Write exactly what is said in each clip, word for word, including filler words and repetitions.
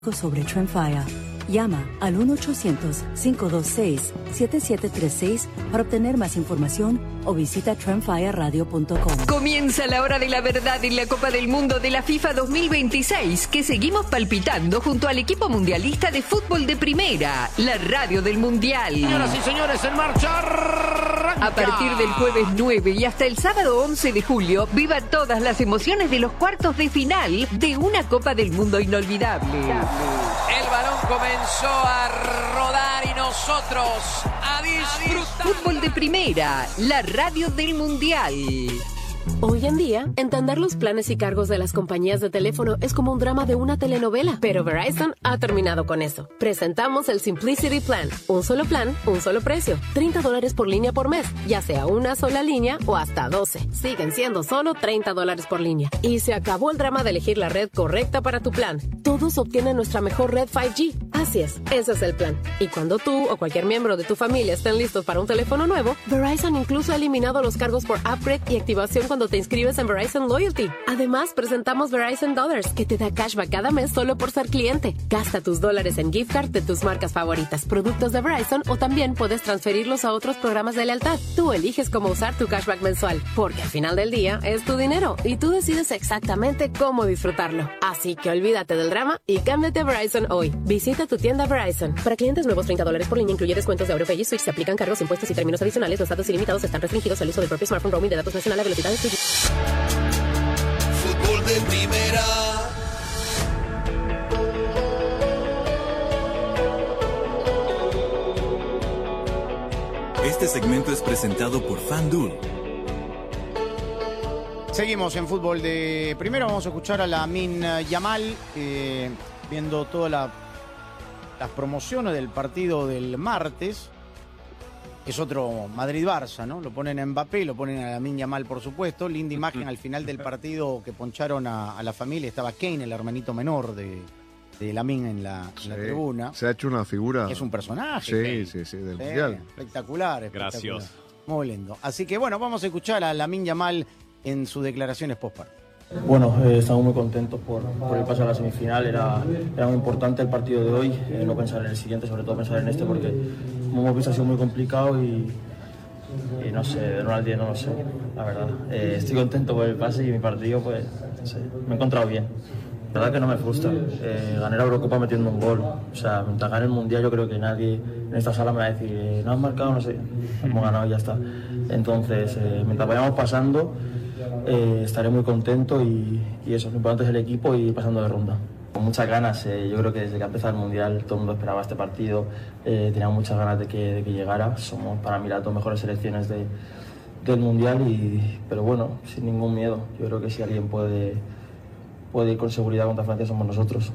sobre Tremfya. Llama al uno ochocientos, cinco dos seis, siete siete tres seis para obtener más información o visita tremfya radio punto com. Comienza la hora de la verdad en la Copa del Mundo de la FIFA dos mil veintiséis, que seguimos palpitando junto al equipo mundialista de fútbol de primera, la radio del Mundial. Señoras y señores, en marcha. Arranca. A partir del jueves nueve y hasta el sábado once de julio, viva todas las emociones de los cuartos de final de una Copa del Mundo inolvidable. El balón comenzó a rodar y nosotros a disfrutar. Fútbol de primera, la radio del Mundial. Hoy en día, entender los planes y cargos de las compañías de teléfono es como un drama de una telenovela, pero Verizon ha terminado con eso. Presentamos el Simplicity Plan. Un solo plan, un solo precio. treinta dólares por línea por mes, ya sea una sola línea o hasta doce. Siguen siendo solo treinta dólares por línea. Y se acabó el drama de elegir la red correcta para tu plan. Todos obtienen nuestra mejor red cinco G. Así es, ese es el plan. Y cuando tú o cualquier miembro de tu familia estén listos para un teléfono nuevo, Verizon incluso ha eliminado los cargos por upgrade y activación cuando te inscribes en Verizon Loyalty. Además, presentamos Verizon Dollars, que te da cashback cada mes solo por ser cliente. Gasta tus dólares en gift card de tus marcas favoritas, productos de Verizon, o también puedes transferirlos a otros programas de lealtad. Tú eliges cómo usar tu cashback mensual, porque al final del día es tu dinero y tú decides exactamente cómo disfrutarlo. Así que olvídate del drama y cámbiate a Verizon hoy. Visita tu tienda Verizon. Para clientes nuevos, treinta dólares por línea, incluye descuentos de AuroPay y Switch. Se aplican cargos, impuestos y términos adicionales. Los datos ilimitados están restringidos al uso del propio smartphone. Roaming de datos nacional a velocidades. Fútbol de primera. Este segmento es presentado por FanDuel. Seguimos en fútbol de primera. Vamos a escuchar a Lamine Yamal eh, viendo todas la, las promociones del partido del martes. Es otro Madrid-Barça, ¿no? Lo ponen a Mbappé, lo ponen a Lamine Yamal, por supuesto. Linda imagen al final del partido que poncharon a, a la familia. Estaba Kane, el hermanito menor de, de Lamine en la, en sí, la tribuna. Se ha hecho una figura. Es un personaje. Sí, Kane. sí, sí, del sí, mundial. Espectacular, espectacular. Gracias. Muy lindo. Así que bueno, vamos a escuchar a Lamine Yamal en sus declaraciones post-partido. Bueno, eh, estamos muy contentos por, por el paso a la semifinal. Era, era muy importante el partido de hoy, eh, no pensar en el siguiente, sobre todo pensar en este, porque como hemos visto ha sido muy complicado y, y no sé, de Ronaldinho no lo sé, la verdad. Eh, estoy contento por el pase y mi partido, pues, no sé, me he encontrado bien. La verdad que no me frustra. Eh, gané la Eurocopa metiendo un gol. O sea, mientras gane el Mundial yo creo que nadie en esta sala me va a decir eh, no has marcado, no sé, hemos ganado y ya está. Entonces, eh, mientras vayamos pasando, Eh, estaré muy contento y, y eso, lo importante es el equipo y pasando de ronda. Con muchas ganas, eh, yo creo que desde que ha empezado el Mundial todo el mundo esperaba este partido, eh, tenía muchas ganas de que, de que llegara. Somos para mí las dos mejores selecciones de, del Mundial, y, pero bueno, sin ningún miedo. Yo creo que si alguien puede, puede ir con seguridad contra Francia somos nosotros.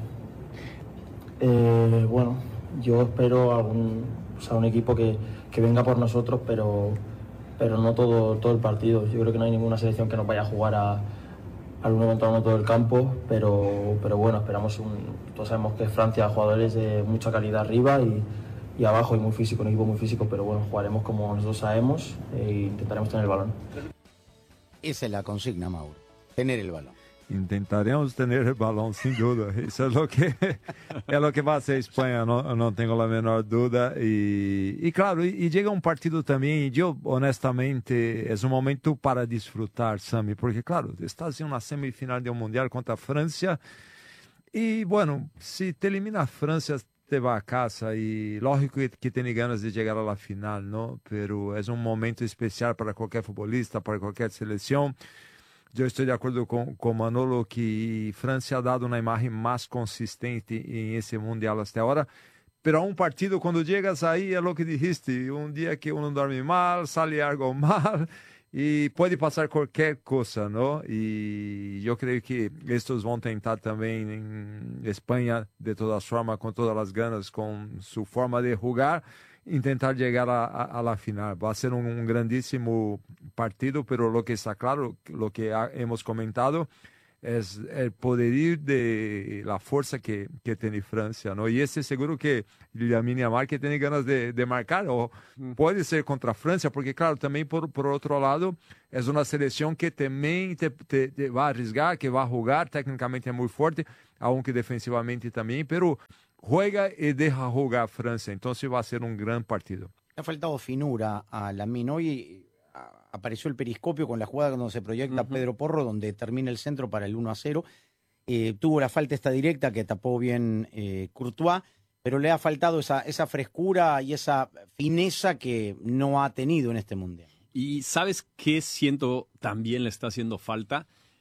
Eh, bueno, yo espero algún, o sea, un equipo que, que venga por nosotros, pero... pero no todo, todo el partido. Yo creo que no hay ninguna selección que nos vaya a jugar a, al uno contra uno todo el campo, pero, pero bueno, esperamos un... Todos sabemos que Francia, jugadores de mucha calidad arriba y, y abajo, y muy físico, un equipo muy físico, pero bueno, jugaremos como nosotros sabemos e intentaremos tener el balón. Esa es la consigna, Mauro, tener el balón. Intentaremos tener el balón, sin duda. Eso es lo que, es lo que va a hacer España, no, no tengo la menor duda. Y, y claro, y, y llega un partido también, y yo honestamente, es un momento para disfrutar, Sami, porque claro, estás en una semifinal de un Mundial contra Francia, y bueno, si te elimina a Francia, te va a casa, y lógico que, que tiene ganas de llegar a la final, ¿no? Pero es un momento especial para cualquier futbolista, para cualquier selección. Yo estoy de acuerdo con, con Manolo que Francia ha dado una imagen más consistente en ese Mundial hasta ahora, pero a un partido cuando llegas ahí es lo que dijiste, un día que uno duerme mal, sale algo mal y puede pasar cualquier cosa, ¿no? Y yo creo que estos van a tentar también en España, de todas formas, con todas las ganas, con su forma de jugar, intentar llegar a, a, a la final. Va a ser un, un grandísimo partido, pero lo que está claro, lo que ha, hemos comentado, es el poderío de la fuerza que, que tiene Francia, ¿no? Y ese seguro que Lamine Yamal que tiene ganas de, de marcar, o puede ser contra Francia, porque claro, también por, por otro lado, es una selección que también te, te, te va a arriesgar, que va a jugar, técnicamente es muy fuerte, aunque defensivamente también, pero juega y deja jugar Francia, entonces va a ser un gran partido. Le ha faltado finura a Lamine. Hoy apareció el periscopio con la jugada cuando se proyecta uh-huh. Pedro Porro, donde termina el centro para el uno a cero. Eh, tuvo la falta esta directa que tapó bien eh, Courtois, pero le ha faltado esa, esa frescura y esa fineza que no ha tenido en este Mundial. Y ¿sabes qué siento también le está haciendo falta?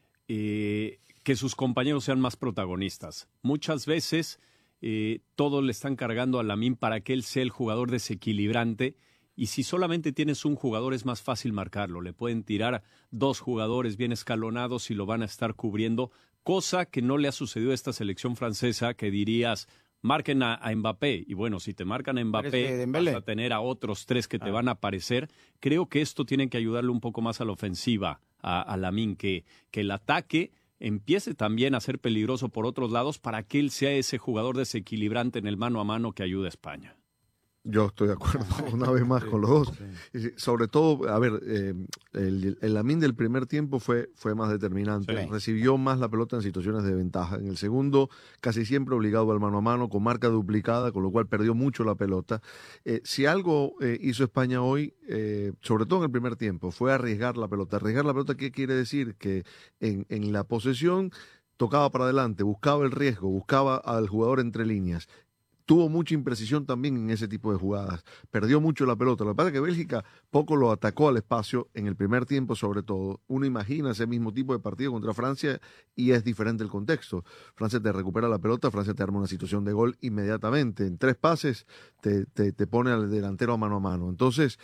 Eh, que sus compañeros sean más protagonistas. Muchas veces eh, todos le están cargando a Lamine para que él sea el jugador desequilibrante. Y si solamente tienes un jugador es más fácil marcarlo. Le pueden tirar dos jugadores bien escalonados y lo van a estar cubriendo, cosa que no le ha sucedido a esta selección francesa, que dirías, marquen a, a Mbappé. Y bueno, si te marcan a Mbappé, vas a tener a otros tres que te ah. van a aparecer. Creo que esto tiene que ayudarle un poco más a la ofensiva, a, a Lamine, que, que el ataque empiece también a ser peligroso por otros lados para que él sea ese jugador desequilibrante en el mano a mano que ayuda a España. Yo estoy de acuerdo una vez más con los dos. Sí. Sobre todo, a ver, eh, el, el Lamine del primer tiempo fue, fue más determinante. Sí. Recibió más la pelota en situaciones de ventaja. En el segundo, casi siempre obligado al mano a mano, con marca duplicada, con lo cual perdió mucho la pelota. Eh, si algo eh, hizo España hoy, eh, sobre todo en el primer tiempo, fue arriesgar la pelota. Arriesgar la pelota, ¿qué quiere decir? Que en, en la posesión tocaba para adelante, buscaba el riesgo, buscaba al jugador entre líneas. Tuvo mucha imprecisión también en ese tipo de jugadas. Perdió mucho la pelota. Lo que pasa es que Bélgica poco lo atacó al espacio en el primer tiempo, sobre todo. Uno imagina ese mismo tipo de partido contra Francia y es diferente el contexto. Francia te recupera la pelota, Francia te arma una situación de gol inmediatamente. En tres pases te, te, te pone al delantero mano a mano. Entonces,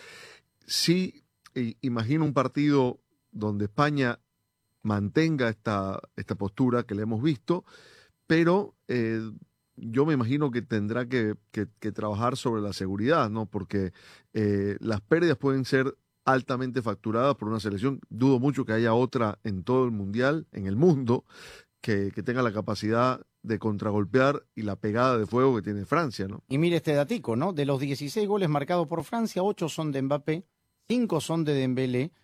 sí, imagino un partido donde España mantenga esta, esta postura que le hemos visto, pero... Eh, yo me imagino que tendrá que, que, que trabajar sobre la seguridad, ¿no? Porque eh, las pérdidas pueden ser altamente facturadas por una selección. Dudo mucho que haya otra en todo el mundial, en el mundo, que, que tenga la capacidad de contragolpear y la pegada de fuego que tiene Francia, ¿no? Y mire este datico, ¿no? De los dieciséis goles marcados por Francia, ocho son de Mbappé, cinco son de Dembélé,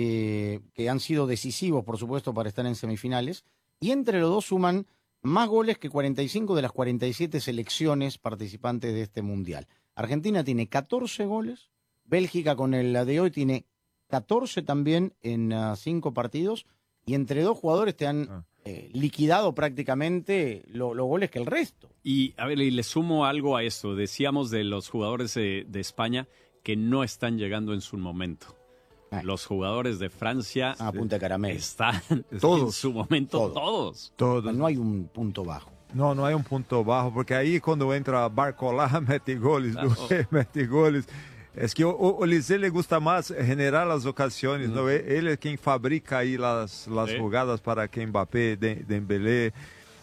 eh, que han sido decisivos, por supuesto, para estar en semifinales. Y entre los dos suman más goles que cuarenta y cinco de las cuarenta y siete selecciones participantes de este Mundial. Argentina tiene catorce goles, Bélgica con el de hoy tiene catorce también en uh, cinco partidos, y entre dos jugadores te han eh, liquidado prácticamente los lo goles que el resto. Y a ver, y le sumo algo a esto. Decíamos de los jugadores de, de España que no están llegando en su momento. Los jugadores de Francia a punta de caramelo están todos, en su momento, todos. todos. todos. No hay un punto bajo. No, no hay un punto bajo, porque ahí cuando entra Barcola, mete goles, claro. mete goles. Es que o Lisée le gusta más generar las ocasiones, mm. ¿no? Él es quien fabrica ahí las, las sí. jugadas para que Mbappé, Dembélé.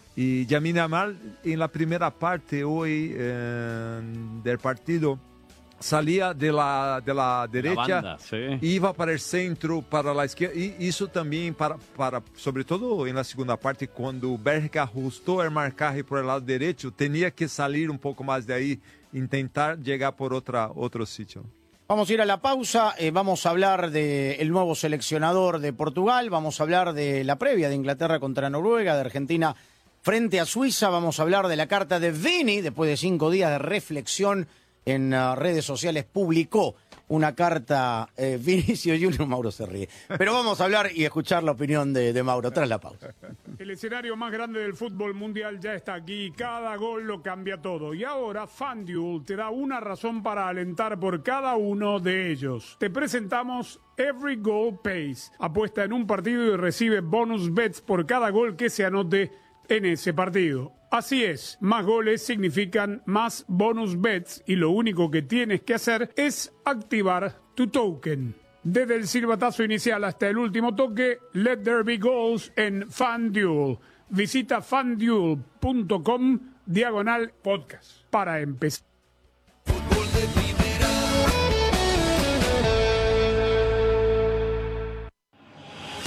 Y Lamine Yamal, en la primera parte hoy eh, del partido, salía de la, de la derecha, la banda, sí. iba para el centro, para la izquierda, y eso también, para, para, sobre todo en la segunda parte, cuando Bélgica ajustó el marcaje por el lado derecho, tenía que salir un poco más de ahí, intentar llegar por otra, otro sitio. Vamos a ir a la pausa, eh, vamos a hablar del nuevo seleccionador de Portugal, vamos a hablar de la previa de Inglaterra contra Noruega, de Argentina frente a Suiza, vamos a hablar de la carta de Vini, después de cinco días de reflexión en uh, redes sociales, publicó una carta eh, Vinicio Junior. Mauro se ríe. Pero vamos a hablar y escuchar la opinión de, de Mauro tras la pausa. El escenario más grande del fútbol mundial ya está aquí. Cada gol lo cambia todo. Y ahora FanDuel te da una razón para alentar por cada uno de ellos. Te presentamos Every Goal Pays. Apuesta en un partido y recibe bonus bets por cada gol que se anote en ese partido. Así es, más goles significan más bonus bets y lo único que tienes que hacer es activar tu token. Desde el silbatazo inicial hasta el último toque, let there be goals en FanDuel. Visita fanduel.com diagonal podcast para empezar.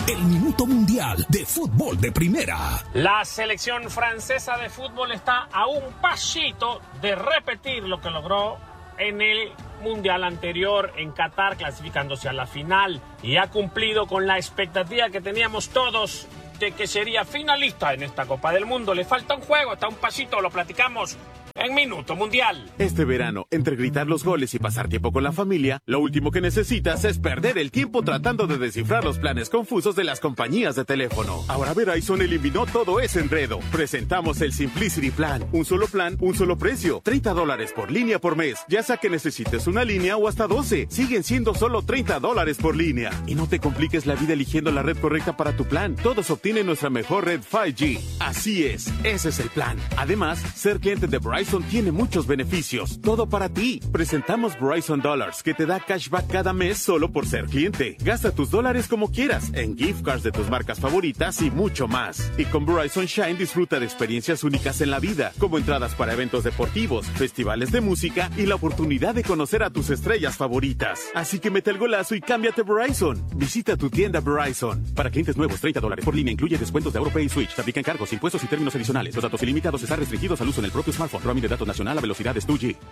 el Minuto Mundial de Fútbol de Primera. La selección francesa de fútbol está a un pasito de repetir lo que logró en el Mundial anterior en Qatar, clasificándose a la final, y ha cumplido con la expectativa que teníamos todos de que sería finalista en esta Copa del Mundo. Le falta un juego, está un pasito, lo platicamos en Minuto Mundial. Este verano, entre gritar los goles y pasar tiempo con la familia, lo último que necesitas es perder el tiempo tratando de descifrar los planes confusos de las compañías de teléfono. Ahora Verizon eliminó todo ese enredo. Presentamos el Simplicity Plan. Un solo plan, un solo precio. treinta dólares por línea por mes. Ya sea que necesites una línea o hasta doce. Siguen siendo solo treinta dólares por línea. Y no te compliques la vida eligiendo la red correcta para tu plan. Todos obtienen nuestra mejor red cinco G. Así es, ese es el plan. Además, ser cliente de Verizon tiene muchos beneficios, todo para ti. Presentamos Verizon Dollars, que te da cashback cada mes solo por ser cliente. Gasta tus dólares como quieras, en gift cards de tus marcas favoritas y mucho más. Y con Verizon Shine disfruta de experiencias únicas en la vida, como entradas para eventos deportivos, festivales de música y la oportunidad de conocer a tus estrellas favoritas. Así que mete el golazo y cámbiate Verizon. Visita tu tienda Verizon. Para clientes nuevos, treinta dólares por línea, incluye descuentos de AuroPay y Switch. Se aplican cargos, impuestos y términos adicionales. Los datos ilimitados están restringidos al uso en el propio smartphone. Roaming de datos nacional a velocidades dos G.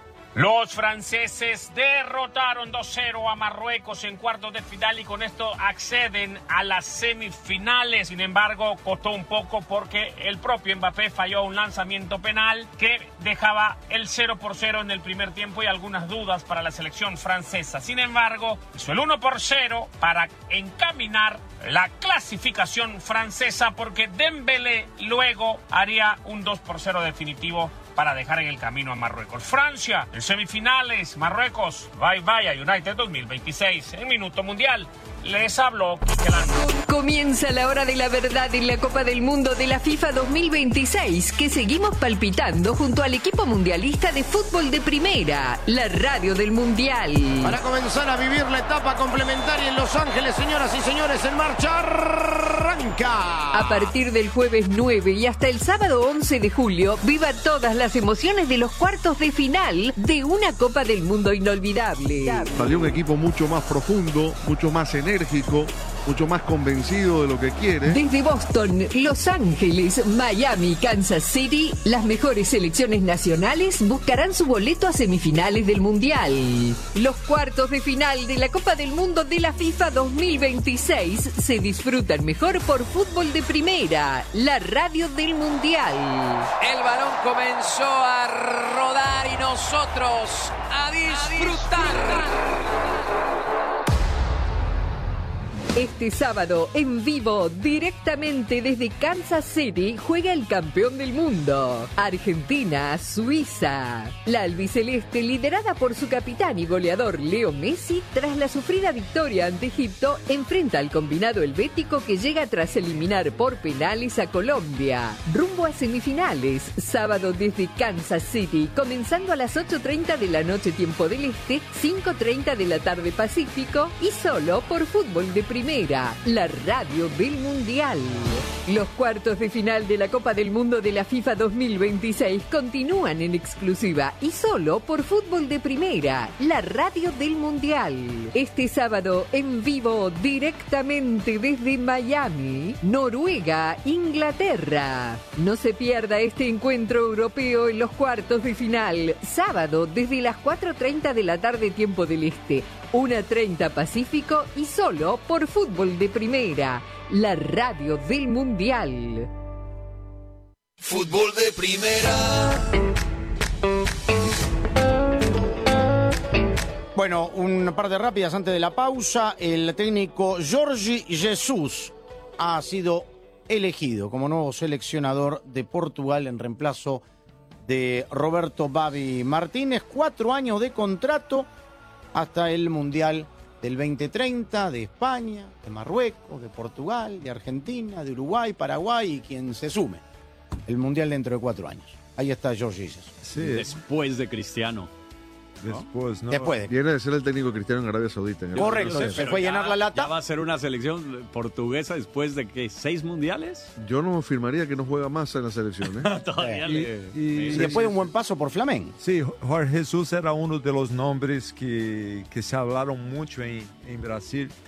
Los franceses derrotaron dos cero a Marruecos en cuartos de final y con esto acceden a las semifinales. Sin embargo, costó un poco porque el propio Mbappé falló un lanzamiento penal que dejaba el cero por cero en el primer tiempo y algunas dudas para la selección francesa. Sin embargo, hizo el uno por cero para encaminar la clasificación francesa porque Dembélé luego haría un dos por cero definitivo para dejar en el camino a Marruecos. Francia, en semifinales, Marruecos, bye bye a United dos mil veintiséis. En Minuto Mundial, les hablo Quique Landa. Comienza la hora de la verdad en la Copa del Mundo de la FIFA dos mil veintiséis, que seguimos palpitando junto al equipo mundialista de fútbol de Primera, la radio del Mundial. Para comenzar a vivir la etapa complementaria en Los Ángeles, señoras y señores, en marcha arranca. A partir del jueves nueve y hasta el sábado once de julio, viva todas las emociones de los cuartos de final de una Copa del Mundo inolvidable. Salió un equipo mucho más profundo, mucho más enérgico, mucho más convencido de lo que quiere. Desde Boston, Los Ángeles, Miami, Kansas City, las mejores selecciones nacionales buscarán su boleto a semifinales del Mundial. Los cuartos de final de la Copa del Mundo de la FIFA dos mil veintiséis se disfrutan mejor por Fútbol de Primera, la radio del Mundial. El balón comenzó a rodar y nosotros a disfrutar. Este sábado, en vivo, directamente desde Kansas City, juega el campeón del mundo, Argentina-Suiza. La albiceleste, liderada por su capitán y goleador Leo Messi, tras la sufrida victoria ante Egipto, enfrenta al combinado helvético que llega tras eliminar por penales a Colombia. Rumbo a semifinales, sábado desde Kansas City, comenzando a las ocho treinta de la noche tiempo del Este, cinco treinta de la tarde Pacífico, y solo por Fútbol de Primera, la radio del Mundial. Los cuartos de final de la Copa del Mundo de la FIFA dos mil veintiséis continúan en exclusiva y solo por Fútbol de Primera, la radio del Mundial. Este sábado, en vivo, directamente desde Miami, Noruega, Inglaterra. No se pierda este encuentro europeo en los cuartos de final, sábado desde las cuatro treinta de la tarde tiempo del Este, una treinta Pacífico y solo por Fútbol de Primera, la radio del Mundial. Fútbol de Primera. Bueno, un par de rápidas antes de la pausa. El técnico Jorge Jesus ha sido elegido como nuevo seleccionador de Portugal en reemplazo de Roberto Babi Martínez. Cuatro años de contrato hasta el Mundial del veinte treinta, de España, de Marruecos, de Portugal, de Argentina, de Uruguay, Paraguay y quien se sume. El Mundial dentro de cuatro años. Ahí está Jorge Jesus. Sí. Después de Cristiano. ¿no? Después, ¿no? Después de... Viene de ser el técnico cristiano en Arabia Saudita. En el Correcto, proceso. se fue a llenar la lata. ¿Ya va a ser una selección portuguesa después de que seis mundiales? Yo no afirmaría que no juega más en la selección. ¿eh? Todavía Y, le... y- Y después de un buen paso por Flamengo. Sí, Jorge Jesús era uno de los nombres que, que se hablaron mucho en, en Brasil.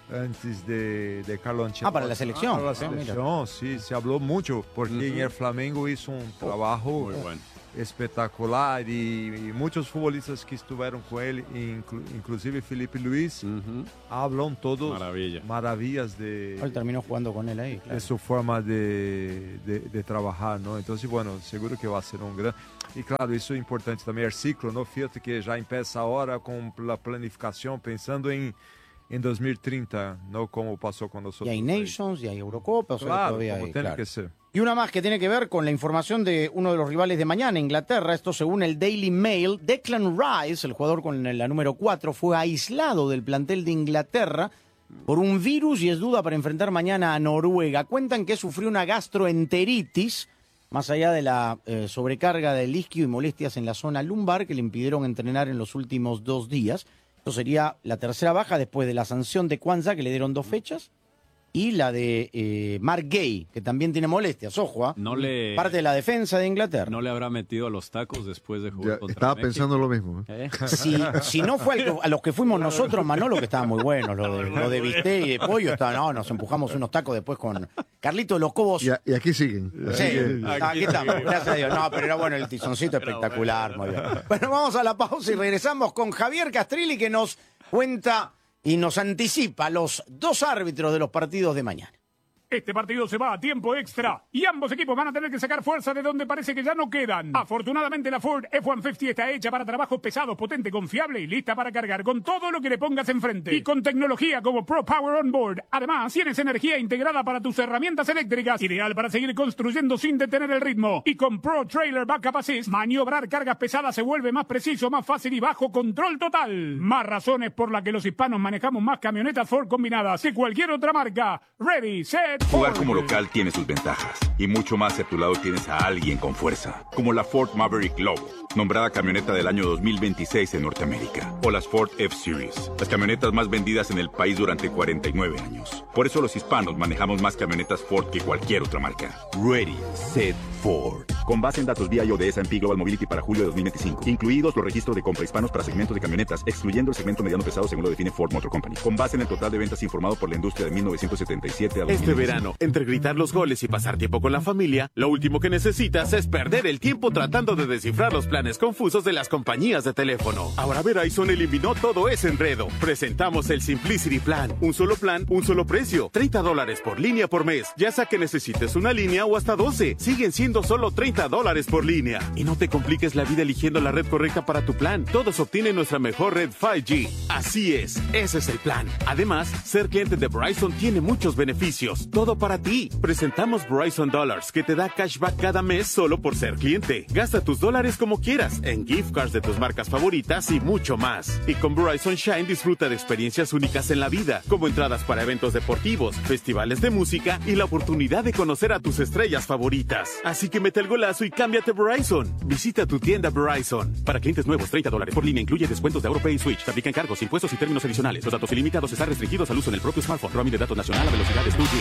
antes de, de Carlo Ancelotti. Ah, para la selección. Ah, para la selección, ah, sí, se habló mucho, porque uh-huh. en el Flamengo hizo un trabajo muy bueno. espectacular y, y muchos futbolistas que estuvieron con él, inclu, inclusive Felipe Luis, uh-huh. hablan todos Maravilla. maravillas de... Él terminó jugando con él ahí. Claro. De su forma de, de, de trabajar, ¿no? Entonces, bueno, seguro que va a ser un gran... Y claro, eso es importante también, el ciclo, ¿no? Fíjate que ya empieza ahora con la planificación, pensando en... en dos mil treinta, no como pasó con nosotros. Y hay Nations, y hay Eurocopa, o sea, claro, todavía como hay, tiene claro. que ser. Y una más que tiene que ver con la información de uno de los rivales de mañana, Inglaterra. Esto según el Daily Mail. Declan Rice, el jugador con la número cuatro, fue aislado del plantel de Inglaterra por un virus y es duda para enfrentar mañana a Noruega. Cuentan que sufrió una gastroenteritis, más allá de la eh, sobrecarga del isquio y molestias en la zona lumbar que le impidieron entrenar en los últimos dos días. Esto sería la tercera baja después de la sanción de Kwanzaa, que le dieron dos fechas, y la de eh, Mark Gay, que también tiene molestias. Ojo, ¿eh? no le, parte de la defensa de Inglaterra. No le habrá metido a los tacos después de jugar ya, contra Estaba México. pensando lo mismo. ¿Eh? Si, si no fue al, a los que fuimos nosotros, Manolo, que estaban muy buenos, lo de, lo de bistec y de pollo, estaba, no, nos empujamos unos tacos después con Carlito de los Cobos. Y, a, y aquí siguen. Sí, que... aquí, aquí estamos, gracias a Dios. No, pero era bueno el tizoncito, espectacular. Muy bien. Bueno, vamos a la pausa y regresamos con Javier Castrilli, que nos cuenta y nos anticipa los dos árbitros de los partidos de mañana. Este partido se va a tiempo extra y ambos equipos van a tener que sacar fuerza de donde parece que ya no quedan. Afortunadamente la Ford F ciento cincuenta está hecha para trabajos pesados, potente, confiable y lista para cargar con todo lo que le pongas enfrente. Y con tecnología como Pro Power On Board. Además, tienes energía integrada para tus herramientas eléctricas, ideal para seguir construyendo sin detener el ritmo. Y con Pro Trailer Backup Assist, maniobrar cargas pesadas se vuelve más preciso, más fácil y bajo control total. Más razones por las que los hispanos manejamos más camionetas Ford combinadas que cualquier otra marca. Ready, set, Jugar como local tiene sus ventajas y mucho más si a tu lado tienes a alguien con fuerza, como la Ford Maverick Lobo, nombrada camioneta del año dos mil veintiséis en Norteamérica, o las Ford F-Series, las camionetas más vendidas en el país durante cuarenta y nueve años. Por eso los hispanos manejamos más camionetas Ford que cualquier otra marca. Ready, set, Ford. Con base en datos V I O de S and P Global Mobility para julio de dos mil veinticinco, incluidos los registros de compra hispanos para segmentos de camionetas, excluyendo el segmento mediano pesado según lo define Ford Motor Company. Con base en el total de ventas informado por la industria de mil novecientos setenta y siete a dos mil veinticinco. Este verano, entre gritar los goles y pasar tiempo con la familia, lo último que necesitas es perder el tiempo tratando de descifrar los planes confusos de las compañías de teléfono. Ahora Verizon eliminó todo ese enredo. Presentamos el Simplicity Plan. Un solo plan, un solo precio. treinta dólares por línea por mes. Ya sea que necesites una línea o hasta doce. Siguen siendo solo treinta dólares por línea. Y no te compliques la vida eligiendo la red correcta para tu plan. Todos obtienen nuestra mejor red cinco G. Así es, ese es el plan. Además, ser cliente de Verizon tiene muchos beneficios. Todo para ti. Presentamos Verizon Dollars, que te da cashback cada mes solo por ser cliente. Gasta tus dólares como quieras, en gift cards de tus marcas favoritas y mucho más. Y con Verizon Shine disfruta de experiencias únicas en la vida, como entradas para eventos deportivos, festivales de música y la oportunidad de conocer a tus estrellas favoritas. Así que mete el golazo y cámbiate a Verizon. Visita tu tienda Verizon. Para clientes nuevos, treinta dólares por línea incluye descuentos de AuroPay y Switch. Se aplican cargos, impuestos y términos adicionales. Los datos ilimitados están restringidos al uso en el propio smartphone. Roaming de datos nacional a velocidades dos G.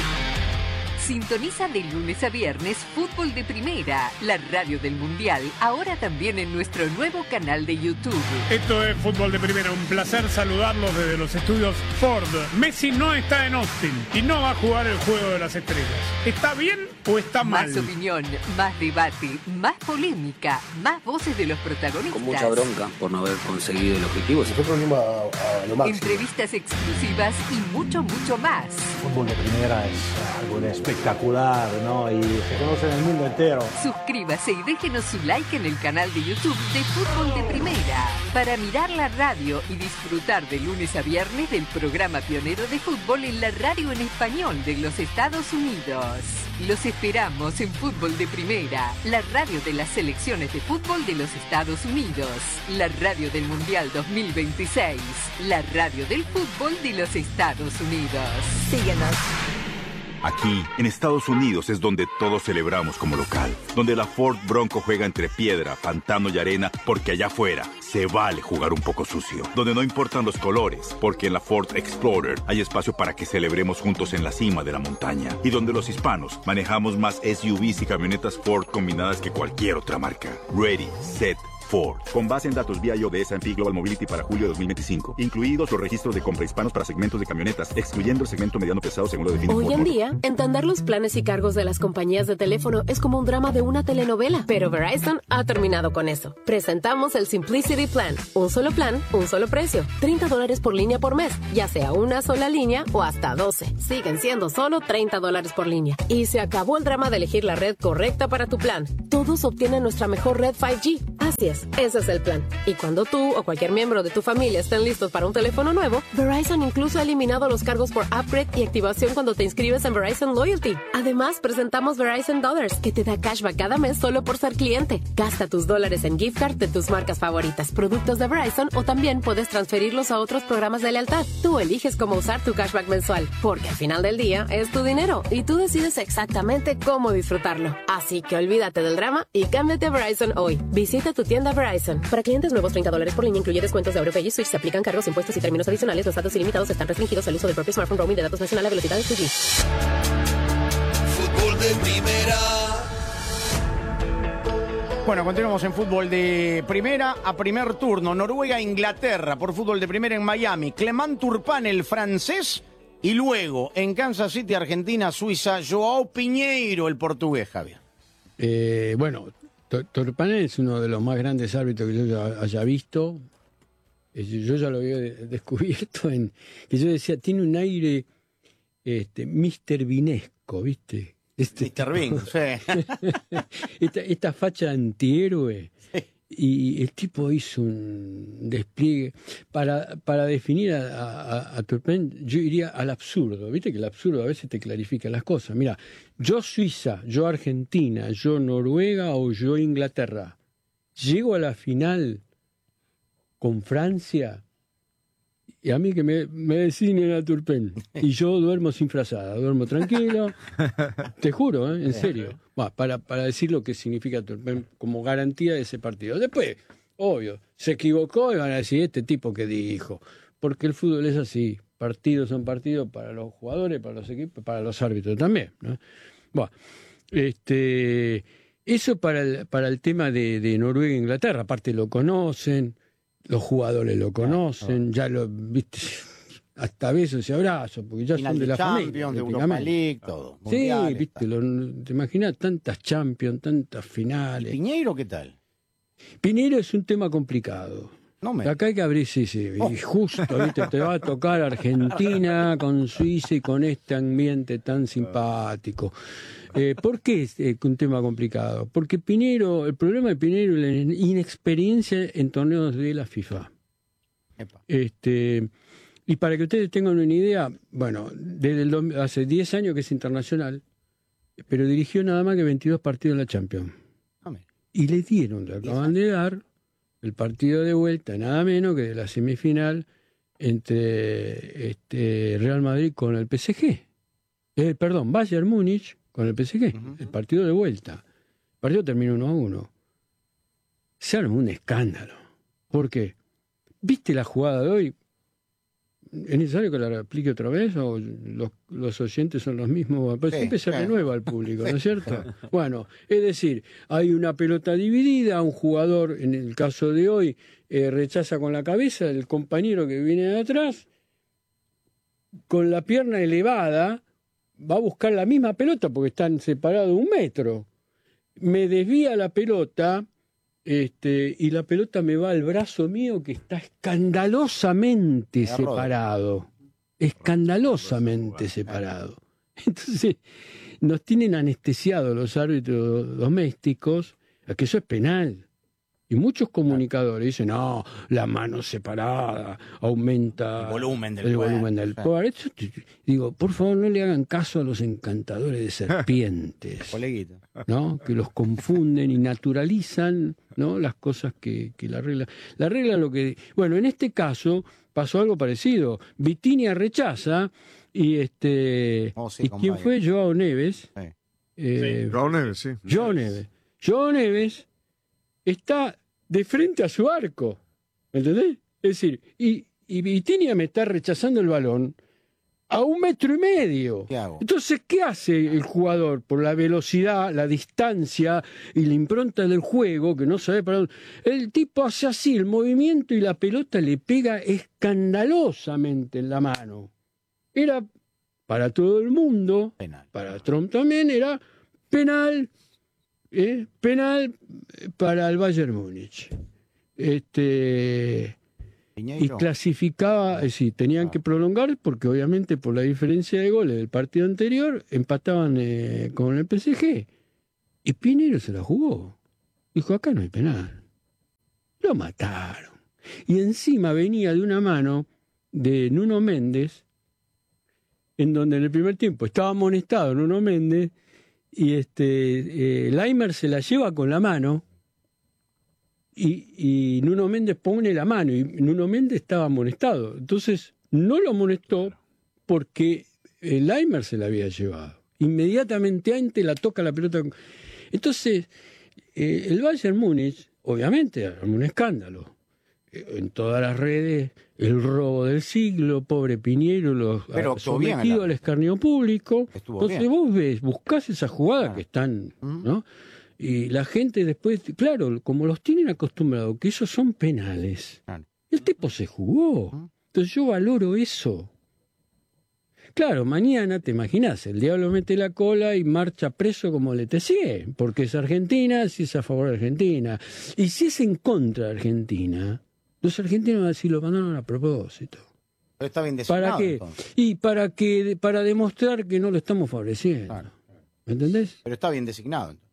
Sintoniza de lunes a viernes Fútbol de Primera, la radio del Mundial, ahora también en nuestro nuevo canal de YouTube. Esto es Fútbol de Primera, un placer saludarlos desde los estudios Ford. Messi no está en Austin y no va a jugar el Juego de las Estrellas. ¿Está bien o está mal? Más opinión, más debate, más polémica, más voces de los protagonistas. Con mucha bronca por no haber conseguido el objetivo. Se fue problema a, a lo máximo. Entrevistas exclusivas y mucho, mucho más. Fútbol de Primera es algo de espectacular, ¿no? Y se conoce en el mundo entero. Suscríbase y déjenos su like en el canal de YouTube de Fútbol de Primera para mirar la radio y disfrutar de lunes a viernes del programa pionero de fútbol en la radio en español de los Estados Unidos. Los esperamos en Fútbol de Primera, la radio de las selecciones de fútbol de los Estados Unidos, la radio del Mundial dos mil veintiséis, la radio del fútbol de los Estados Unidos. Síguenos. Aquí, en Estados Unidos, es donde todos celebramos como local. Donde la Ford Bronco juega entre piedra, pantano y arena, porque allá afuera se vale jugar un poco sucio. Donde no importan los colores, porque en la Ford Explorer hay espacio para que celebremos juntos en la cima de la montaña. Y donde los hispanos manejamos más S U Vs y camionetas Ford combinadas que cualquier otra marca. Ready, set, Ford. Con base en datos V I O de S and P Global Mobility para julio de dos mil veinticinco, incluidos los registros de compra hispanos para segmentos de camionetas, excluyendo el segmento mediano pesado según lo define Ford. Hoy en día, entender los planes y cargos de las compañías de teléfono es como un drama de una telenovela, pero Verizon ha terminado con eso. Presentamos el Simplicity Plan. Un solo plan, un solo precio. treinta dólares por línea por mes, ya sea una sola línea o hasta doce. Siguen siendo solo treinta dólares por línea. Y se acabó el drama de elegir la red correcta para tu plan. Todos obtienen nuestra mejor red cinco G. Así es, ese es el plan. Y cuando tú o cualquier miembro de tu familia estén listos para un teléfono nuevo, Verizon incluso ha eliminado los cargos por upgrade y activación cuando te inscribes en Verizon Loyalty. Además, presentamos Verizon Dollars, que te da cashback cada mes solo por ser cliente. Gasta tus dólares en gift card de tus marcas favoritas, productos de Verizon, o también puedes transferirlos a otros programas de lealtad. Tú eliges cómo usar tu cashback mensual, porque al final del día es tu dinero y tú decides exactamente cómo disfrutarlo. Así que olvídate del drama y cámbiate a Verizon hoy. Visita tu tienda Verizon. Para clientes nuevos, treinta dólares por línea, incluye descuentos de AuroPay y Switch. Se aplican cargos, impuestos y términos adicionales. Los datos ilimitados están restringidos al uso del propio smartphone. Roaming de datos nacional a velocidad de dos G. Fútbol de primera. Bueno, continuamos en fútbol de primera a primer turno. Noruega-Inglaterra por fútbol de primera en Miami. Clement Turpin, el francés. Y luego en Kansas City, Argentina, Suiza, Joao Pinheiro, el portugués, Javier. Eh, bueno, Turpin es uno de los más grandes árbitros que yo ya haya visto. Yo ya lo había descubierto en que yo decía, tiene un aire este, mister Vinesco, ¿viste? Este mister Bean, sí. esta, esta facha antihéroe. Sí. Y el tipo hizo un despliegue. Para, para definir a, a, a Turpin, yo iría al absurdo. ¿Viste que el absurdo a veces te clarifica las cosas? Mira, yo Suiza, yo Argentina, yo Noruega o yo Inglaterra. Llego a la final con Francia y a mí que me, me designen a Turpin y yo duermo sin frazada, duermo tranquilo, te juro, ¿eh? En serio, bueno, para, para decir lo que significa Turpin como garantía de ese partido. Después, obvio, se equivocó y van a decir este tipo que dijo, porque el fútbol es así, partidos son partidos para los jugadores, para los equipos, para los árbitros también, ¿no? Bueno, este, eso para el, para el tema de, de Noruega e Inglaterra, aparte lo conocen, los jugadores lo conocen, ya lo, viste, hasta besos y abrazos, porque ya final son de, de la Champions, familia. De Europa League, todo. Sí, viste, lo, te imaginas tantas Champions, tantas finales. ¿Y Pinheiro qué tal? Pinheiro es un tema complicado. No me... Acá hay que abrir, sí, sí, oh. Y justo, viste, te va a tocar Argentina con Suiza y con este ambiente tan simpático. Eh, ¿Por qué es eh, un tema complicado? Porque Pinheiro, el problema de Pinheiro es la inexperiencia en torneos de la FIFA. Epa. Este, y para que ustedes tengan una idea, bueno, desde el, hace diez años que es internacional, pero dirigió nada más que veintidós partidos en la Champions. Amén. Y le dieron, le acaban de dar el partido de vuelta, nada menos que de la semifinal entre este, Real Madrid con el P S G. Eh, perdón, Bayern Múnich con el P S G, uh-huh. El partido de vuelta. El partido terminó uno a uno. Se armó un escándalo. ¿Por qué? ¿Viste la jugada de hoy? ¿Es necesario que la replique otra vez o los, los oyentes son los mismos? Pues sí, siempre se renueva al público, ¿no es cierto? Bueno, es decir, hay una pelota dividida, un jugador, en el caso de hoy, eh, rechaza con la cabeza, el compañero que viene de atrás, con la pierna elevada, va a buscar la misma pelota porque están separados un metro. Me desvía la pelota... Este, y la pelota me va al brazo mío que está escandalosamente separado. Escandalosamente separado. Entonces, nos tienen anestesiados los árbitros domésticos, a que eso es penal. Y muchos comunicadores dicen, no, la mano separada aumenta el volumen del, el volumen del poder. Digo, por favor, no le hagan caso a los encantadores de serpientes, ¿no? Que los confunden y naturalizan, ¿no? Las cosas que, que la regla... La regla lo que... Bueno, en este caso pasó algo parecido. Vitinha rechaza y este... Oh, sí, ¿y quién vaya. Fue? Joao Neves. Sí. Eh, sí. Joao Neves, sí. Joao Neves. Joao Neves está de frente a su arco, ¿entendés? Es decir, y, y Vitinha me está rechazando el balón, a un metro y medio. ¿Qué hago? Entonces, ¿qué hace el jugador? Por la velocidad, la distancia y la impronta del juego, que no sabe para dónde. El tipo hace así el movimiento y la pelota le pega escandalosamente en la mano. Era para todo el mundo, penal. Para Trump también era penal, ¿eh? penal para el Bayern Múnich. Este... Y clasificaba, es decir, tenían que prolongar porque obviamente por la diferencia de goles del partido anterior empataban eh, con el P S G. Y Piñeiro se la jugó. Dijo, acá no hay penal. Lo mataron. Y encima venía de una mano de Nuno Méndez, en donde en el primer tiempo estaba amonestado Nuno Méndez, y este eh, Laimer se la lleva con la mano. Y, y Nuno Méndez pone la mano y Nuno Méndez estaba amonestado. Entonces no lo amonestó porque el Laimer se la había llevado. Inmediatamente antes la toca la pelota. Entonces eh, el Bayern Múnich, obviamente, era un escándalo. En todas las redes, el robo del siglo, pobre Piñeiro, los Pero ha sometido al escarnio público. Estuvo Entonces bien. vos ves, buscás esa jugada que están, ¿no? Y la gente después, claro, como los tienen acostumbrados, que esos son penales, el tipo se jugó. Entonces yo valoro eso. Claro, mañana, te imaginas, el diablo mete la cola y marcha preso como le Letessier, porque es Argentina, si es a favor de Argentina. Y si es en contra de Argentina, los argentinos van a decir, lo mandaron a propósito. Pero está bien designado. ¿Para qué? Entonces. Y para que para demostrar que no lo estamos favoreciendo. Claro. ¿Me entendés? Pero está bien designado. Entonces.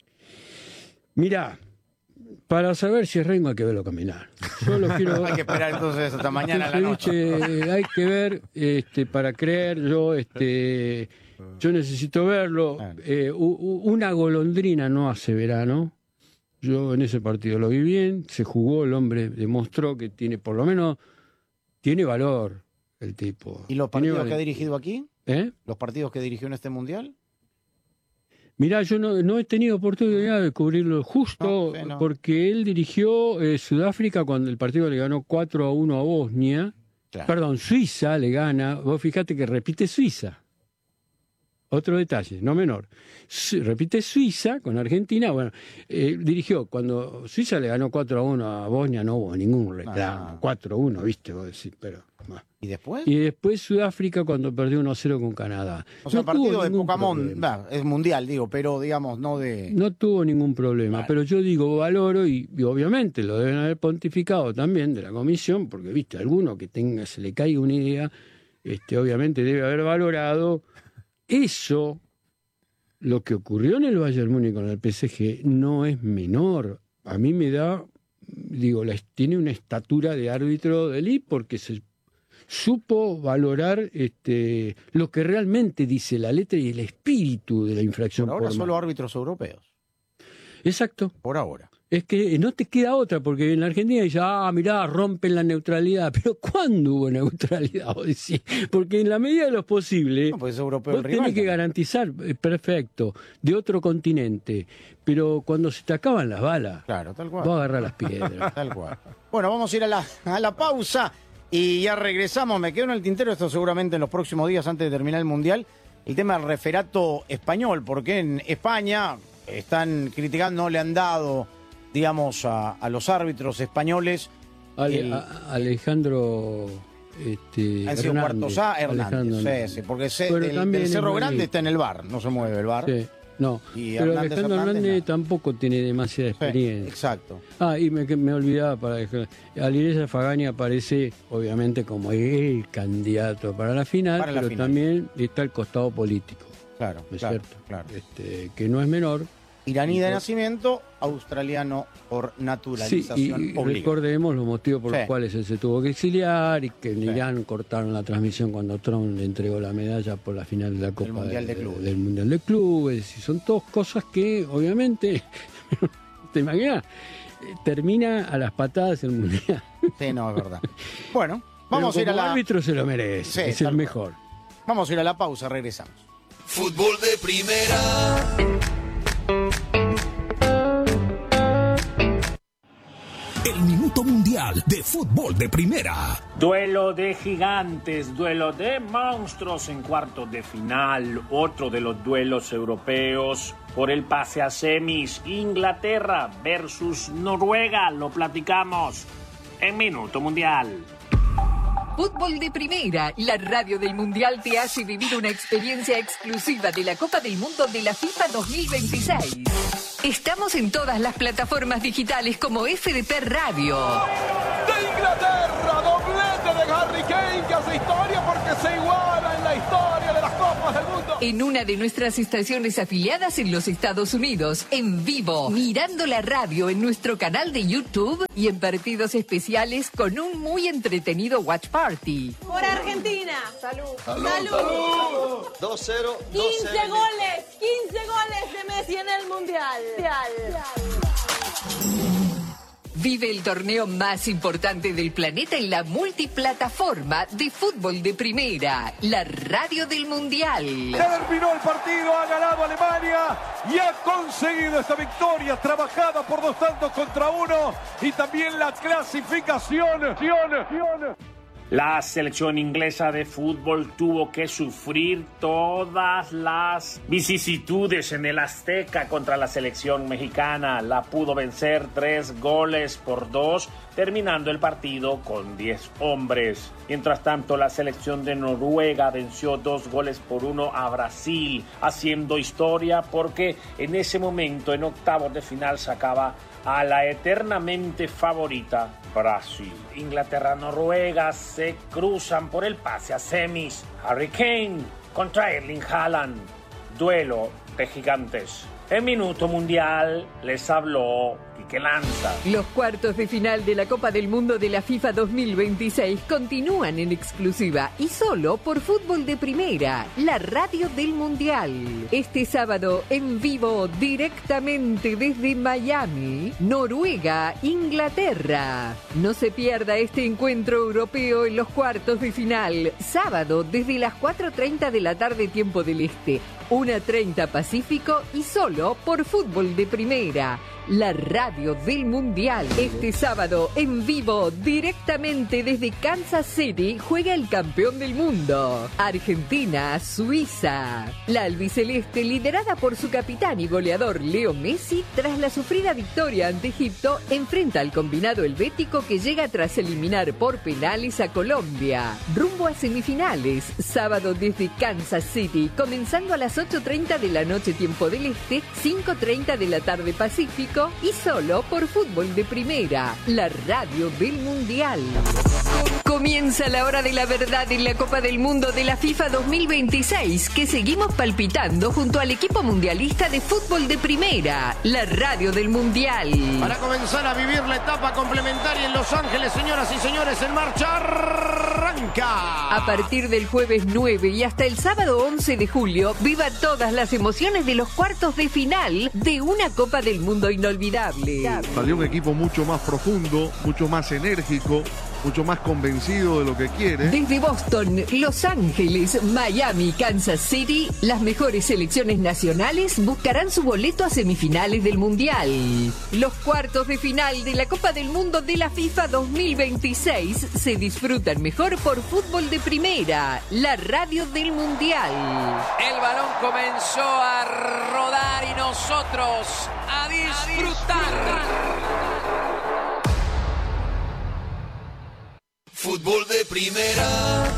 Mirá, para saber si es Rengo hay que verlo caminar. Yo lo quiero... Hay que esperar entonces hasta mañana a la noche. Dice, hay que ver este, para creer, yo este, yo necesito verlo. Eh, una golondrina no hace verano. Yo en ese partido lo vi bien, se jugó, el hombre demostró que tiene, por lo menos, tiene valor el tipo. ¿Y los Tiene partidos valor. que ha dirigido aquí? ¿Eh? ¿Los partidos que dirigió en este mundial? Mirá, yo no, no he tenido oportunidad de cubrirlo justo, No, sí, no. porque él dirigió eh, Sudáfrica cuando el partido le ganó cuatro a uno a Bosnia. Claro. Perdón, Suiza le gana. Vos fíjate que repite Suiza. Otro detalle, no menor. Su- repite Suiza con Argentina. Bueno, eh, dirigió cuando Suiza le ganó cuatro a uno a Bosnia, no hubo ningún reclamo. Ah. cuatro a uno, viste, vos decís, pero... bueno. ¿Y después? Y después Sudáfrica cuando perdió uno a cero con Canadá. O sea, No partido tuvo de ningún Pokémon, problema. bah, es mundial, digo, pero digamos, no de... No tuvo ningún problema, pero yo digo, valoro y, y obviamente lo deben haber pontificado también de la comisión, porque viste, alguno que tenga, se le caiga una idea, este, obviamente debe haber valorado eso. Lo que ocurrió en el Bayern Múnich con el P S G no es menor. A mí me da, digo, la, tiene una estatura de árbitro de elite porque se supo valorar este, lo que realmente dice la letra y el espíritu de la infracción. Por ahora formal. solo árbitros europeos. Exacto. Por ahora. Es que no te queda otra, porque en la Argentina dice, ah, mirá, rompen la neutralidad. Pero ¿cuándo hubo neutralidad? Vos decís? Porque en la medida de lo posible, No, pues es europeo vos el rival tenés que también. garantizar, eh, perfecto, de otro continente. Pero cuando se te acaban las balas, Claro, tal cual. vos agarrás las piedras. Tal cual. Bueno, vamos a ir a la, a la pausa y ya regresamos. Me quedo en el tintero esto seguramente en los próximos días antes de terminar el Mundial. El tema del referato español, porque en España están criticando, no le han dado, digamos, a, a los árbitros españoles. Ale- el- a- Alejandro este, han sido Hernández. cuartos A, Hernández. Alejandro Sí, Hernández. sí, porque se- Pero del, también del es Cerro Madrid. Grande está en el bar, no se mueve el bar. Sí, no. Y Pero Hernández, Alejandro Hernández, Hernández, no. tampoco tiene demasiada experiencia. Exacto. Ah, y me, que me olvidaba para dejar. Alireza Fagani aparece, obviamente, como el candidato para la final, Para la pero final. también está el costado político. Claro, ¿no es claro, cierto? claro. Este, que no es menor. Iraní Y de por- nacimiento, australiano por Sí, naturalización y, y obligada. recordemos los motivos por Sí. los cuales él se tuvo que exiliar y que en Sí. Irán cortaron la transmisión cuando Trump le entregó la medalla por la final de la Copa Mundial de del- Clubes. del Mundial de Clubes. Y son todas cosas que, obviamente, ¿te imaginas? Eh, Termina a las patadas el Mundial. Sí, no, es verdad. Bueno, Pero vamos a ir a como la... árbitro se lo merece, Sí, es tal el cual. mejor. Vamos a ir a la pausa, regresamos. Fútbol de primera. el Minuto Mundial de Fútbol de Primera. Duelo de gigantes, duelo de monstruos en cuartos de final, otro de los duelos europeos por el pase a semis, Inglaterra versus Noruega, lo platicamos en Minuto Mundial. Fútbol de Primera, la radio del Mundial te hace vivir una experiencia exclusiva de la Copa del Mundo de la FIFA dos mil veintiséis. Estamos en todas las plataformas digitales como F D P Radio. De Inglaterra, doblete de Harry Kane que hace historia porque se iguala en la historia de las Copas del Mundo. En una de nuestras estaciones afiliadas en los Estados Unidos, en vivo, mirando la radio en nuestro canal de YouTube y en partidos especiales con un muy entretenido watch party. Por Argentina. Salud. Salud. Salud. dos cero. quince goles. quince goles de Messi en el Mundial. Vive el torneo más importante del planeta en la multiplataforma de Fútbol de Primera, la radio del Mundial. Terminó el partido, ha ganado Alemania y ha conseguido esta victoria trabajada por dos tantos contra uno y también la clasificación. La selección inglesa de fútbol tuvo que sufrir todas las vicisitudes en el Azteca contra la selección mexicana. La pudo vencer tres goles por dos, terminando el partido con diez hombres. Mientras tanto, la selección de Noruega venció dos goles por uno a Brasil, haciendo historia porque en ese momento, en octavos de final, sacaba a la eternamente favorita Brasil. Inglaterra-Noruega se cruzan por el pase a semis. Harry Kane contra Erling Haaland. Duelo de gigantes. En Minuto Mundial les habló Quique Lanza. Los cuartos de final de la Copa del Mundo de la FIFA dos mil veintiséis continúan en exclusiva y solo por Fútbol de Primera, la radio del Mundial. Este sábado en vivo directamente desde Miami, Noruega, Inglaterra. No se pierda este encuentro europeo en los cuartos de final, sábado desde las cuatro treinta de la tarde tiempo del Este, una treinta Pacífico y solo por Fútbol de Primera, la radio del Mundial. Este sábado, en vivo, directamente desde Kansas City, juega el campeón del mundo, Argentina, Suiza. La albiceleste, liderada por su capitán y goleador Leo Messi, tras la sufrida victoria ante Egipto, enfrenta al combinado helvético que llega tras eliminar por penales a Colombia. Rumbo a semifinales, sábado desde Kansas City, comenzando a las ocho treinta de la noche tiempo del Este, cinco treinta de la tarde Pacífico, y solo por Fútbol de Primera, la radio del Mundial. Comienza la hora de la verdad en la Copa del Mundo de la FIFA dos mil veintiséis, que seguimos palpitando junto al equipo mundialista de Fútbol de Primera, la radio del Mundial. Para comenzar a vivir la etapa complementaria en Los Ángeles, señoras y señores, en marcha arranca. A partir del jueves nueve y hasta el sábado once de julio, viva todas las emociones de los cuartos de final de una Copa del Mundo inolvidable. Salió un equipo mucho más profundo, mucho más enérgico, mucho más convencido de lo que quiere. Desde Boston, Los Ángeles, Miami, Kansas City, las mejores selecciones nacionales buscarán su boleto a semifinales del Mundial. Los cuartos de final de la Copa del Mundo de la FIFA dos mil veintiséis se disfrutan mejor por Fútbol de Primera, la radio del Mundial. El balón comenzó a rodar y nosotros a disfrutar. Fútbol de Primera.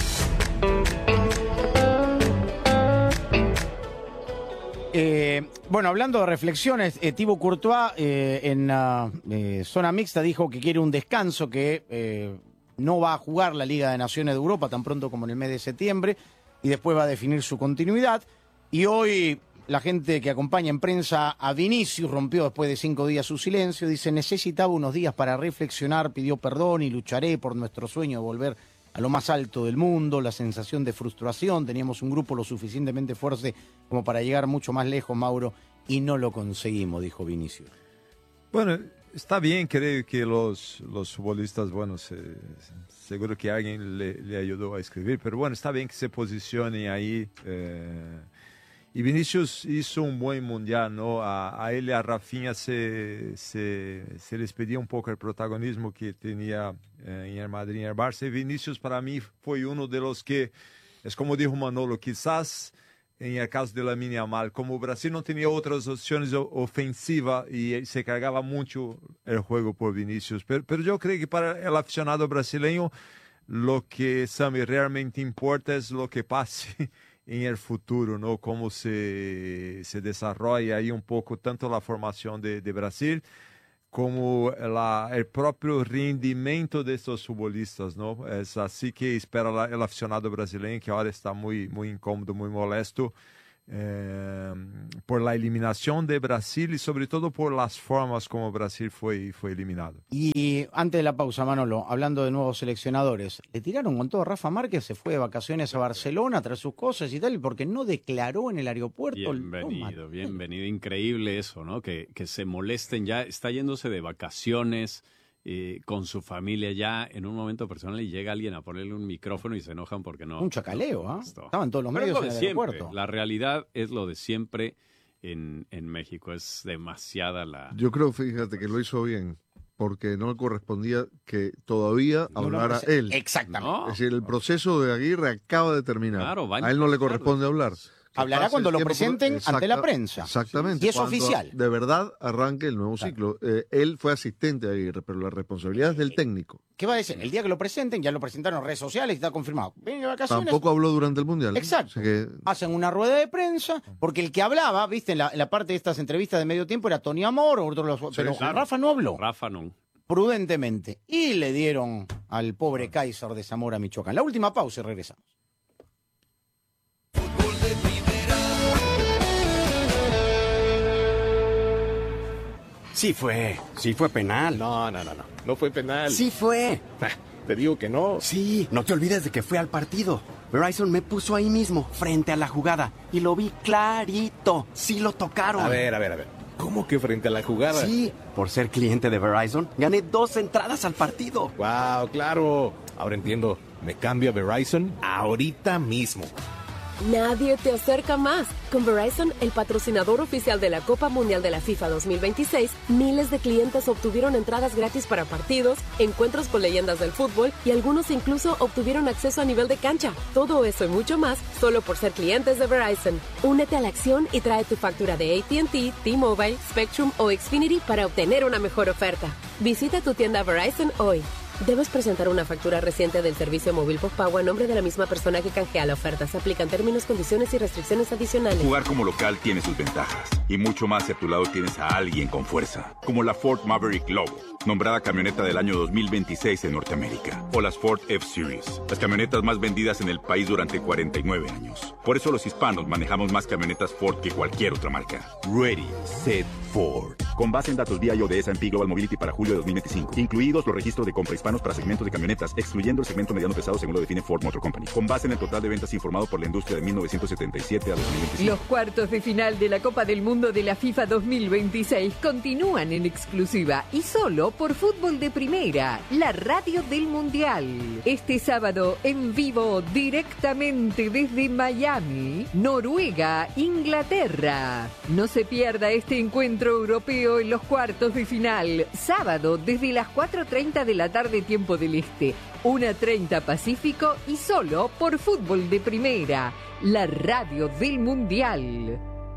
Eh, bueno, hablando de reflexiones, eh, Thibaut Courtois eh, en uh, eh, zona mixta dijo que quiere un descanso, que eh, no va a jugar la Liga de Naciones de Europa tan pronto como en el mes de septiembre y después va a definir su continuidad. Y hoy la gente que acompaña en prensa a Vinicius rompió después de cinco días su silencio. Dice, necesitaba unos días para reflexionar, pidió perdón y lucharé por nuestro sueño de volver a lo más alto del mundo, la sensación de frustración. Teníamos un grupo lo suficientemente fuerte como para llegar mucho más lejos, Mauro, y no lo conseguimos, dijo Vinicius. Bueno, está bien, creo que los, los futbolistas, bueno, se, seguro que alguien le, le ayudó a escribir, pero bueno, está bien que se posicionen ahí. Eh, Y Vinicius hizo un buen mundial, ¿no? A, a él y a Rafinha se, se, se les pedía un poco el protagonismo que tenía eh, en el Madrid y en el Barça. Y Vinicius para mí fue uno de los que, es como dijo Manolo, quizás en el caso de Lamine Yamal, como Brasil no tenía otras opciones ofensivas y se cargaba mucho el juego por Vinicius. Pero, pero yo creo que para el aficionado brasileño lo que, Sammy, realmente importa es lo que pase en el futuro, ¿no? Cómo se, se desarrolla ahí un poco tanto la formación de, de Brasil como la, el propio rendimiento de estos futbolistas, ¿no? Es así que espera la, el aficionado brasileño, que ahora está muy, muy incómodo, muy molesto eh, por la eliminación de Brasil y sobre todo por las formas como Brasil fue, fue eliminado. Y antes de la pausa, Manolo, hablando de nuevos seleccionadores, le tiraron con todo. Rafa Márquez se fue de vacaciones a Barcelona tras sus cosas y tal, porque no declaró en el aeropuerto. Bienvenido, bienvenido. Increíble eso, ¿no? Que, que se molesten ya. Está yéndose de vacaciones eh, con su familia ya en un momento personal y llega alguien a ponerle un micrófono y se enojan porque no. Un chacaleo, ¿ah? ¿eh? Estaban todos los Pero medios es lo en de el siempre. aeropuerto. La realidad es lo de siempre en, en México. Es demasiada la... Yo creo, fíjate, que lo hizo bien, porque no le correspondía que todavía No lo hablara hace- él. Exactamente. No. Es decir, el proceso de Aguirre acaba de terminar. Claro, van a él no le a corresponde hablar. Que Hablará pase cuando el lo tiempo- presenten ante la Exacta- prensa. Exactamente. Y es Cuando oficial. De verdad arranque el nuevo ciclo. Eh, él fue asistente de Aguirre, pero la responsabilidad es del técnico. ¿Qué va a decir? El día que lo presenten, ya lo presentaron en redes sociales y está confirmado. Viene de vacaciones. Tampoco habló durante el Mundial. Exacto. O sea que Hacen una rueda de prensa, porque el que hablaba, viste, en la, en la parte de estas entrevistas de medio tiempo era Tony Amor, o otro de los, pero claro. Rafa no habló. Rafa no. Prudentemente. Y le dieron al pobre Kaiser de Zamora, Michoacán. La última pausa y regresamos. Sí fue, sí fue penal. No, no, no, no. No fue penal. Sí fue. Ah, te digo que no. Sí, no te olvides de que fue al partido. Verizon me puso ahí mismo, frente a la jugada, y lo vi clarito. Sí lo tocaron. A ver, a ver, a ver. ¿Cómo que frente a la jugada? Sí, por ser cliente de Verizon, gané dos entradas al partido. Wow, claro. Ahora entiendo. Me cambio a Verizon ahorita mismo. Nadie te acerca más. Con Verizon, el patrocinador oficial de la Copa Mundial de la FIFA dos mil veintiséis, miles de clientes obtuvieron entradas gratis para partidos, encuentros con leyendas del fútbol y algunos incluso obtuvieron acceso a nivel de cancha. Todo eso y mucho más solo por ser clientes de Verizon. Únete a la acción y trae tu factura de A T and T, T-Mobile, Spectrum o Xfinity para obtener una mejor oferta. Visita tu tienda Verizon hoy. Debes presentar una factura reciente del servicio móvil postpago a nombre de la misma persona que canjea la oferta. Se aplican términos, condiciones y restricciones adicionales. Jugar como local tiene sus ventajas. Y mucho más si a tu lado tienes a alguien con fuerza. Como la Ford Maverick Lobo, nombrada camioneta del año dos mil veintiséis en Norteamérica. O las Ford F-Series, las camionetas más vendidas en el país durante cuarenta y nueve años. Por eso los hispanos manejamos más camionetas Ford que cualquier otra marca. Ready, set, Ford. Con base en datos V I O de S and P Global Mobility para julio de dos mil veinticinco. Incluidos los registros de compra hispanos para segmentos de camionetas, excluyendo el segmento mediano pesado según lo define Ford Motor Company. Con base en el total de ventas informado por la industria de mil novecientos setenta y siete a dos mil veinticinco. Los cuartos de final de la Copa del Mundo de la FIFA dos mil veintiséis continúan en exclusiva y solo por Fútbol de Primera, la radio del Mundial. Este sábado en vivo directamente desde Miami, Noruega, Inglaterra. No se pierda este encuentro europeo en los cuartos de final, sábado desde las cuatro treinta de la tarde tiempo del Este, una treinta Pacífico y solo por Fútbol de Primera, la radio del Mundial.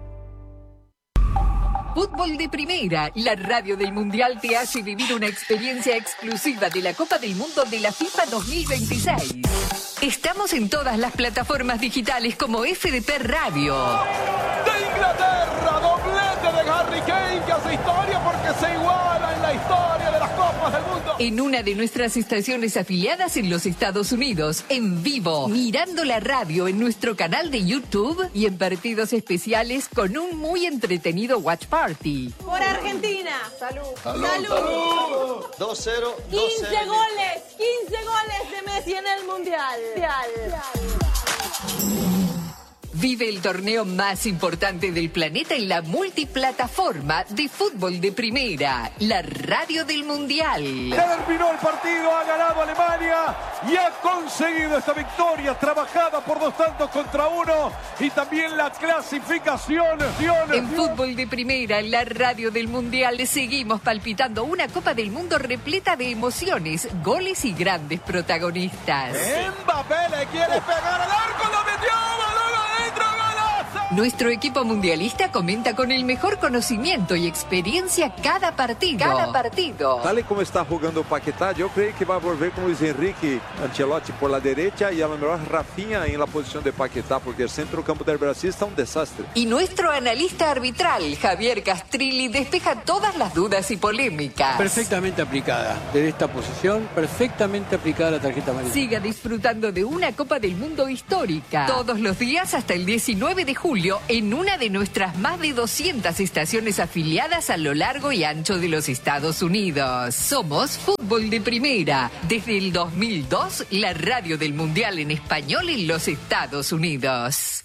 Fútbol de Primera, la radio del Mundial te hace vivir una experiencia exclusiva de la Copa del Mundo de la FIFA dos mil veintiséis. Estamos en todas las plataformas digitales como F D P Radio. De Inglaterra, doblete de Harry Kane que hace historia porque se iguala en la historia de las Copas del Mundo. En una de nuestras estaciones afiliadas en los Estados Unidos, en vivo, mirando la radio en nuestro canal de YouTube y en partidos especiales con un muy entretenido watch party. Por Argentina. Salud. Salud, Salud. salud. dos cero. quince goles. quince goles de Messi en el Mundial. Vive el torneo más importante del planeta en la multiplataforma de fútbol de primera, la radio del Mundial. Terminó el partido, ha ganado Alemania y ha conseguido esta victoria trabajada por dos tantos contra uno y también la clasificación. En fútbol de primera, la radio del Mundial, seguimos palpitando una Copa del Mundo repleta de emociones, goles y grandes protagonistas. Mbappé le quiere pegar al arco, lo metió, balón adentro, golazo. Nuestro equipo mundialista comenta con el mejor conocimiento y experiencia cada partido. Cada partido. Tal y como está jugando Paquetá, yo creo que va a volver con Luis Enrique Ancelotti por la derecha y a lo mejor Rafinha en la posición de Paquetá, porque el centro campo del Brasil está un desastre. Y nuestro analista arbitral, Javier Castrilli, despeja todas las dudas y polémicas. Perfectamente aplicada. Desde esta posición, perfectamente aplicada la tarjeta amarilla. Siga disfrutando de una Copa del Mundo histórica. Todos los días hasta el diecinueve de julio en una de nuestras más de doscientas estaciones afiliadas a lo largo y ancho de los Estados Unidos. Somos Fútbol de Primera. Desde el dos mil dos, la radio del Mundial en español en los Estados Unidos.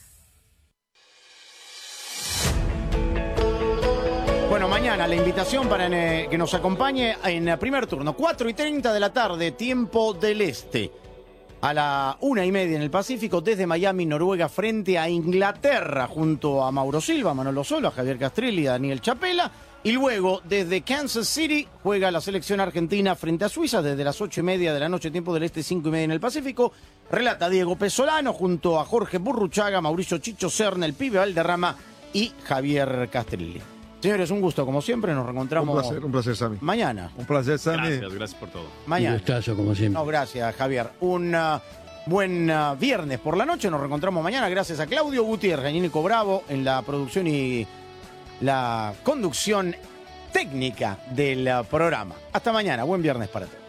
Bueno, mañana la invitación para que nos acompañe en el primer turno, cuatro y treinta de la tarde, tiempo del Este. A la una y media en el Pacífico, desde Miami, Noruega, frente a Inglaterra, junto a Mauro Silva, Manolo Solo, Javier Castrilli y Daniel Chapela. Y luego, desde Kansas City, juega la selección argentina frente a Suiza, desde las ocho y media de la noche, tiempo del Este, cinco y media en el Pacífico. Relata Diego Pesolano, junto a Jorge Burruchaga, Mauricio Chicho Serna, el Pibe Valderrama y Javier Castrilli. Señores, un gusto, como siempre, nos reencontramos. Un placer, un placer, Sammy. Mañana. Un placer, Sammy. Gracias, gracias por todo. Mañana. Un gustazo, como siempre. No, gracias, Javier. Un uh, buen uh, viernes por la noche. Nos reencontramos mañana. Gracias a Claudio Gutiérrez, a Nico Bravo en la producción y la conducción técnica del uh, programa. Hasta mañana. Buen viernes para todos.